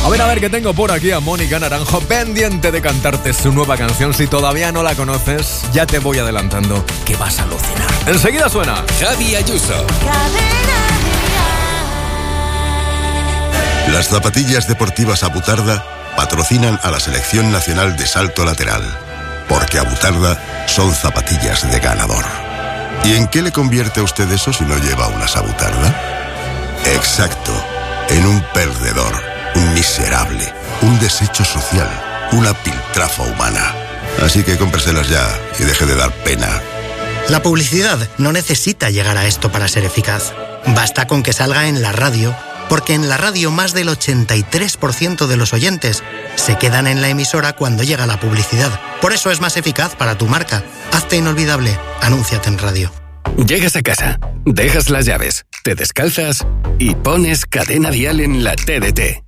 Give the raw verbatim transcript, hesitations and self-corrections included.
A ver, a ver, que tengo por aquí a Mónica Naranjo pendiente de cantarte su nueva canción. Si todavía no la conoces, ya te voy adelantando que vas a alucinar. Enseguida suena Javi Ayuso. Las zapatillas deportivas Abutarda patrocinan a la Selección Nacional de Salto Lateral, porque Abutarda son zapatillas de ganador. ¿Y en qué le convierte a usted eso si no lleva unas Abutarda? Exacto, en un perdedor, un miserable, un desecho social, una piltrafa humana. Así que cómpreselas ya y deje de dar pena. La publicidad no necesita llegar a esto para ser eficaz. Basta con que salga en la radio, porque en la radio más del ochenta y tres por ciento de los oyentes se quedan en la emisora cuando llega la publicidad. Por eso es más eficaz para tu marca. Hazte inolvidable. Anúnciate en radio. Llegas a casa, dejas las llaves, te descalzas y pones Cadena Dial en la T D T.